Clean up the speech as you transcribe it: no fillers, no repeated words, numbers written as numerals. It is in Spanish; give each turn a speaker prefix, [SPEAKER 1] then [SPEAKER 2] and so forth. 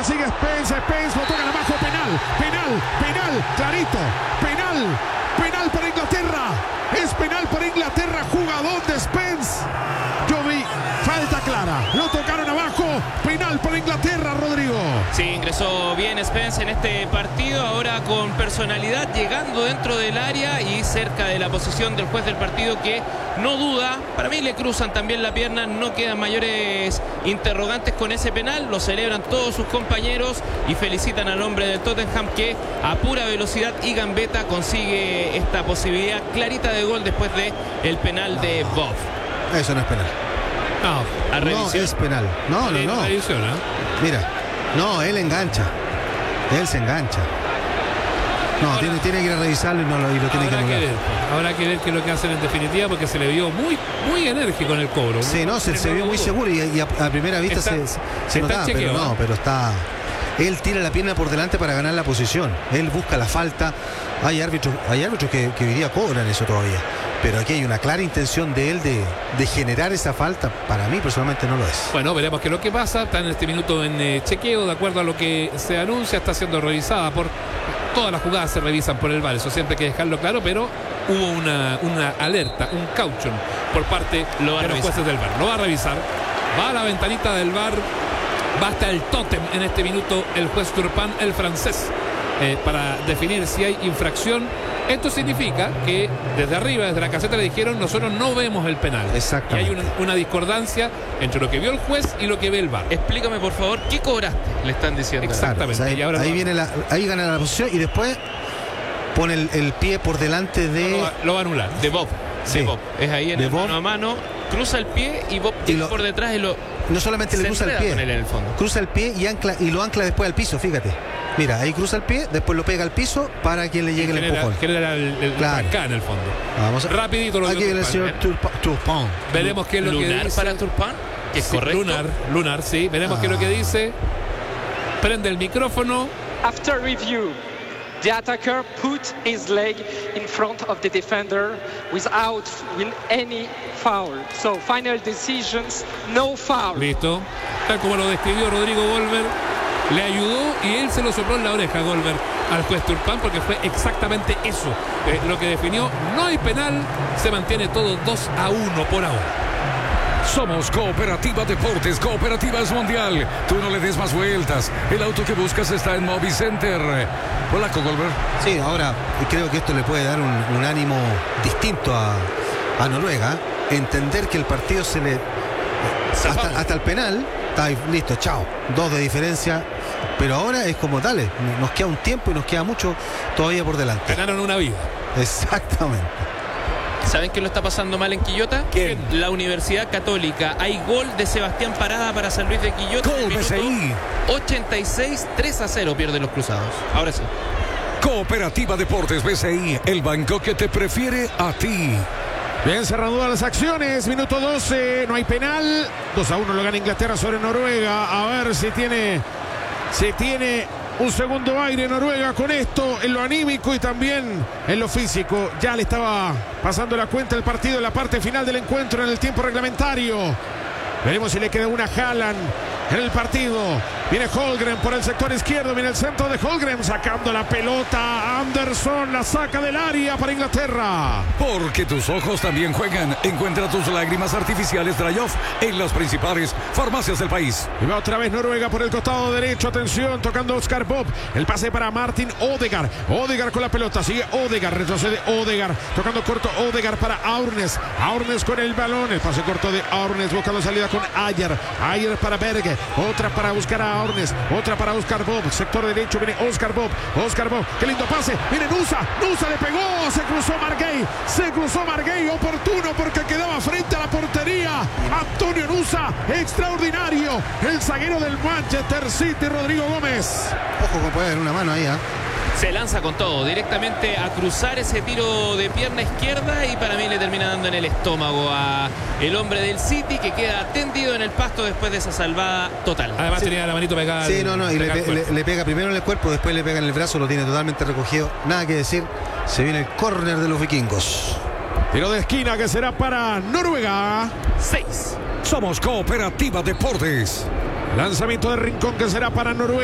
[SPEAKER 1] sigue Spence, lo tocan abajo, penal, clarito, penal para Inglaterra, es penal para Inglaterra, jugador de Spence. Yo vi falta clara, lo tocaron abajo, penal para Inglaterra, Rodrigo.
[SPEAKER 2] Sí, ingresó bien Spence en este partido, ahora con personalidad, llegando dentro del área y cerca de la posición del juez del partido, que no duda. Para mí le cruzan también la pierna, no quedan mayores interrogantes con ese penal, lo celebran todos sus compañeros y felicitan al hombre del Tottenham, que a pura velocidad y gambeta consigue esta posibilidad clarita de gol después de el penal de Bob.
[SPEAKER 3] Eso no es penal.
[SPEAKER 2] No
[SPEAKER 3] es penal. No.
[SPEAKER 4] Revisión, ¿eh?
[SPEAKER 3] Mira, no, él engancha. Él se engancha. No,
[SPEAKER 4] ahora,
[SPEAKER 3] tiene que ir a revisarlo y lo tiene que anular.
[SPEAKER 4] Habrá que ver qué es lo que hacen en definitiva, porque se le vio muy enérgico en el cobro.
[SPEAKER 3] Sí, no, se vio muy seguro y a primera vista se notaba, pero está... Él tira la pierna por delante para ganar la posición. Él busca la falta. Hay árbitros que hoy día cobran eso todavía. Pero aquí hay una clara intención de él de generar esa falta. Para mí personalmente no lo es.
[SPEAKER 4] Bueno, veremos qué es lo que pasa. Está en este minuto en chequeo, de acuerdo a lo que se anuncia. Está siendo revisada por... Todas las jugadas se revisan por el VAR. Eso siempre hay que dejarlo claro, pero hubo una alerta, un caution por parte de los jueces del VAR. Lo va a revisar. Va a la ventanita del VAR. Va hasta el tótem en este minuto el juez Turpin, el francés, para definir si hay infracción. Esto significa que desde arriba, desde la caseta, le dijeron: nosotros no vemos el penal.
[SPEAKER 3] Exactamente.
[SPEAKER 4] Y hay una discordancia entre lo que vio el juez y lo que ve el VAR.
[SPEAKER 2] Explícame, por favor, ¿qué cobraste? Le están diciendo.
[SPEAKER 4] Exactamente.
[SPEAKER 3] Claro, o sea, ahí gana la posición y después pone el pie por delante de...
[SPEAKER 4] Lo va a anular.
[SPEAKER 2] De Bob.
[SPEAKER 3] Sí.
[SPEAKER 2] De Bob. Es ahí en el mano a mano. Cruza el pie y Bob llega por detrás y
[SPEAKER 3] no solamente le cruza el pie,
[SPEAKER 2] con él en el fondo.
[SPEAKER 3] Cruza el pie y lo ancla después al piso, fíjate. Mira, ahí cruza el pie, después lo pega al piso para que le llegue el empujón.
[SPEAKER 4] Genera el
[SPEAKER 3] claro.
[SPEAKER 4] acá en el fondo.
[SPEAKER 3] Vamos
[SPEAKER 4] rapidito lo
[SPEAKER 3] aquí viene el señor Turpin.
[SPEAKER 4] Veremos qué es lo que dice.
[SPEAKER 2] Para Turpin, que es correcto.
[SPEAKER 4] Lunar, sí. Veremos qué es lo que dice. Prende el micrófono.
[SPEAKER 5] After review, the attacker put his leg in front of the defender without any foul. So final decisions, no foul.
[SPEAKER 4] Listo. Tal como lo describió Rodrigo Goldberg, le ayudó y él se lo sopló en la oreja, Goldberg, al juez Turpin, porque fue exactamente eso lo que definió. No hay penal, se mantiene todo 2-1 por ahora.
[SPEAKER 6] Somos Cooperativa Deportes, Cooperativas Mundial. Tú no le des más vueltas. El auto que buscas está en Movicenter. Hola, Goldberg.
[SPEAKER 3] Sí, ahora creo que esto le puede dar un ánimo distinto a Noruega. Entender que el partido se le... Hasta el penal, está ahí, listo, chao. 2 de diferencia. Pero ahora es como, dale, nos queda un tiempo y nos queda mucho todavía por delante.
[SPEAKER 4] Ganaron una vida.
[SPEAKER 3] Exactamente.
[SPEAKER 2] ¿Saben qué lo está pasando mal en Quillota?
[SPEAKER 3] ¿Quién?
[SPEAKER 2] La Universidad Católica. Hay gol de Sebastián Parada para San Luis de Quillota.
[SPEAKER 6] Gol BCI.
[SPEAKER 2] 86, 3-0 pierden los cruzados. Ahora sí.
[SPEAKER 6] Cooperativa Deportes BCI, el banco que te prefiere a ti.
[SPEAKER 1] Bien, se reanudan las acciones, minuto 12, no hay penal. 2-1 lo gana Inglaterra sobre Noruega. A ver si tiene un segundo aire Noruega con esto, en lo anímico y también en lo físico. Ya le estaba pasando la cuenta el partido en la parte final del encuentro en el tiempo reglamentario. Veremos si le queda una Haaland en el partido. Viene Holmgren por el sector izquierdo. Viene el centro de Holmgren sacando la pelota. Anderson la saca del área para Inglaterra.
[SPEAKER 6] Porque tus ojos también juegan. Encuentra tus lágrimas artificiales Dry Off en las principales farmacias del país.
[SPEAKER 1] Y va otra vez Noruega por el costado derecho. Atención, tocando Oscar Bob. El pase para Martin Odegaard. Odegaard con la pelota. Sigue Odegaard. Retrocede Odegaard. Tocando corto Odegaard para Aurnes. Aurnes con el balón. El pase corto de Aurnes. Buscando salida con Ayer. Ayer para Berge. Otra para buscar a Aurnes. Otra para Oscar Bob. Sector derecho viene Oscar Bob. Oscar Bob. Qué lindo pase. Viene Nusa. Nusa le pegó. Se cruzó Marguey. Se cruzó Marguey. Oportuno porque quedaba frente a la portería. Antonio Nusa. Extraordinario. El zaguero del Manchester City, Rodrigo Gómez.
[SPEAKER 3] Ojo que puede haber una mano ahí,
[SPEAKER 2] Se lanza con todo, directamente a cruzar ese tiro de pierna izquierda y para mí le termina dando en el estómago a el hombre del City, que queda tendido en el pasto después de esa salvada total.
[SPEAKER 4] Además tenía la manito pegada.
[SPEAKER 3] Sí, y le pega primero en el cuerpo, después le pega en el brazo, lo tiene totalmente recogido. Nada que decir, se viene el córner de los vikingos.
[SPEAKER 1] Tiro de esquina que será para Noruega.
[SPEAKER 2] 6.
[SPEAKER 6] Somos Cooperativa Deportes.
[SPEAKER 1] Lanzamiento de rincón que será para Noruega.